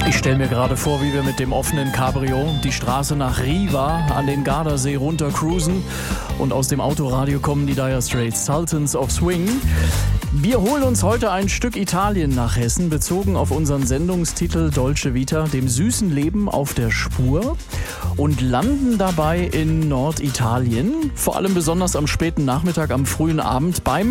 Ich stelle mir gerade vor, wie wir mit dem offenen Cabrio die Straße nach Riva an den Gardasee runter cruisen und aus dem Autoradio kommen die Dire Straits, Sultans of Swing. Wir holen uns heute ein Stück Italien nach Hessen, bezogen auf unseren Sendungstitel Dolce Vita, dem süßen Leben auf der Spur, und landen dabei in Norditalien, vor allem besonders am späten Nachmittag, am frühen Abend beim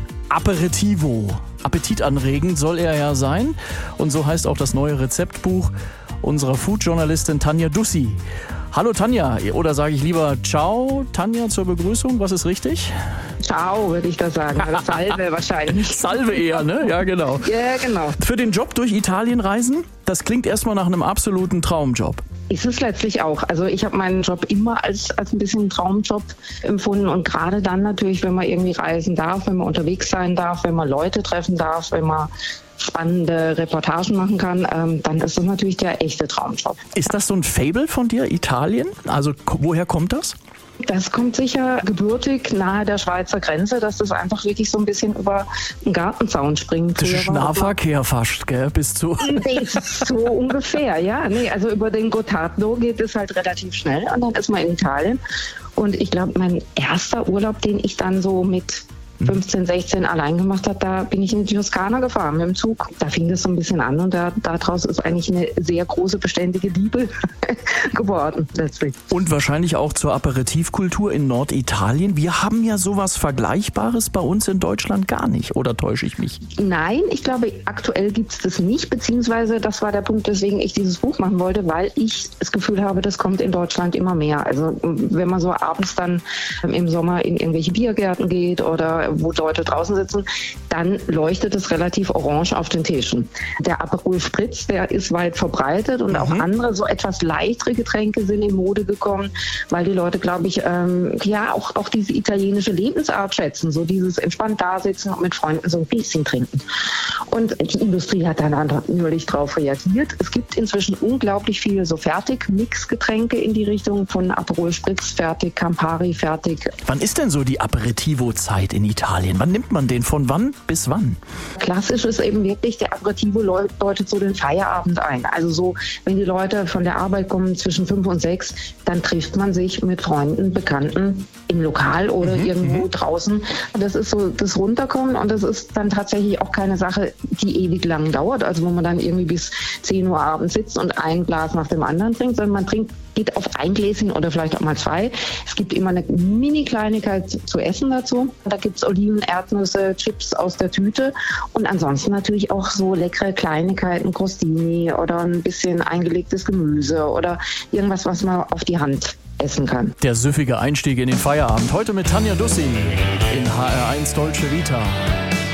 Aperitivo. Appetitanregend soll er ja sein, und so heißt auch das neue Rezeptbuch unserer Food-Journalistin Tanja Dussi. Hallo Tanja, oder sage ich lieber Ciao Tanja zur Begrüßung, was ist richtig? Ciao, würde ich da sagen. Salve wahrscheinlich. Salve eher, ne? Ja, genau. Ja, genau. Für den Job durch Italien reisen, das klingt erstmal nach einem absoluten Traumjob. Ist es letztlich auch. Also ich habe meinen Job immer als ein bisschen einen Traumjob empfunden, und gerade dann natürlich, wenn man irgendwie reisen darf, wenn man unterwegs sein darf, wenn man Leute treffen darf, wenn man spannende Reportagen machen kann, dann ist das natürlich der echte Traumjob. Ist das so ein Faible von dir, Italien? Also woher kommt das? Das kommt sicher gebürtig nahe der Schweizer Grenze, dass das einfach wirklich so ein bisschen über den Gartenzaun springt. Das ist Nahverkehr fast, gell? Bis zu... So ungefähr, ja. Nee, also über den Gottardo geht es halt relativ schnell und dann ist man in Italien. Und ich glaube, mein erster Urlaub, den ich dann so mit 15, 16 allein gemacht habe, da bin ich in die Toskana gefahren mit dem Zug. Da fing das so ein bisschen an, und daraus ist eigentlich eine sehr große, beständige Liebe geworden letztlich. Und wahrscheinlich auch zur Aperitivkultur in Norditalien. Wir haben ja sowas Vergleichbares bei uns in Deutschland gar nicht, oder täusche ich mich? Nein, ich glaube, aktuell gibt es das nicht, beziehungsweise das war der Punkt, weswegen ich dieses Buch machen wollte, weil ich das Gefühl habe, das kommt in Deutschland immer mehr. Also wenn man so abends dann im Sommer in irgendwelche Biergärten geht oder wo Leute draußen sitzen, dann leuchtet es relativ orange auf den Tischen. Der Aperol Spritz, der ist weit verbreitet, und auch andere so etwas leichtere Getränke sind in Mode gekommen, weil die Leute, glaube ich, auch diese italienische Lebensart schätzen, so dieses entspannt dasitzen und mit Freunden so ein bisschen trinken. Und die Industrie hat dann natürlich darauf reagiert. Es gibt inzwischen unglaublich viele so Fertig-Mix-Getränke in die Richtung von Aperol Spritz fertig, Campari fertig. Wann ist denn so die Aperitivo-Zeit in Italien? Wann nimmt man den? Von wann bis wann? Klassisch ist eben wirklich, der Aperitivo läutet so den Feierabend ein. Also so, wenn die Leute von der Arbeit kommen zwischen 5 und 6, dann trifft man sich mit Freunden, Bekannten im Lokal oder irgendwo draußen. Und das ist so das Runterkommen, und das ist dann tatsächlich auch keine Sache, die ewig lang dauert, also wo man dann irgendwie bis 10 Uhr abends sitzt und ein Glas nach dem anderen trinkt, sondern man geht auf ein Gläschen oder vielleicht auch mal 2. Es gibt immer eine Mini-Kleinigkeit zu essen dazu. Da gibt es Oliven, Erdnüsse, Chips aus der Tüte, und ansonsten natürlich auch so leckere Kleinigkeiten, Crostini oder ein bisschen eingelegtes Gemüse oder irgendwas, was man auf die Hand essen kann. Der süffige Einstieg in den Feierabend. Heute mit Tanja Dussi in HR1 Dolce Vita.